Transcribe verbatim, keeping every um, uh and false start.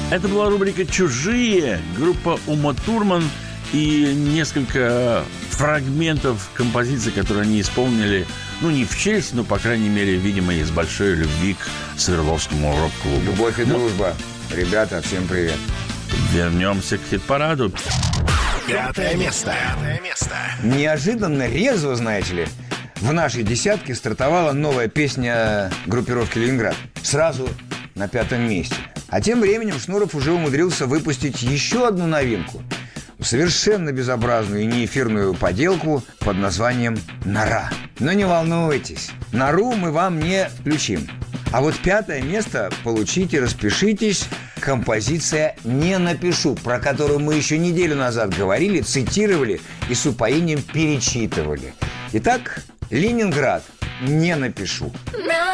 Это была рубрика «Чужие», группа Ума Турман и несколько фрагментов композиции, которые они исполнили, ну, не в честь, но, по крайней мере, видимо, из большой любви к Свердловскому рок-клубу. Любовь и дружба. Ребята, всем привет. Вернемся к хит-параду. Пятое место. Пятое место. Неожиданно резво, знаете ли, в нашей десятке стартовала новая песня группировки «Ленинград». Сразу на пятом месте. А тем временем Шнуров уже умудрился выпустить еще одну новинку. Совершенно безобразную и неэфирную поделку под названием «Нора». Но не волнуйтесь, «Нору» мы вам не включим. А вот пятое место получите, распишитесь. Композиция «Не напишу», про которую мы еще неделю назад говорили, цитировали и с упоением перечитывали. Итак, «Ленинград», «Не напишу».